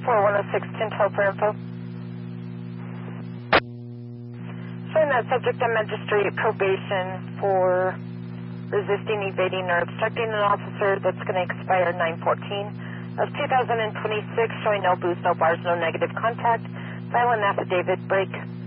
4106 Tintel for info. Showing that subject on Magistry probation for resisting, evading, or obstructing an officer. That's going to expire 9/14 of 2026. Showing no booze, no bars, no negative contact. File an affidavit break.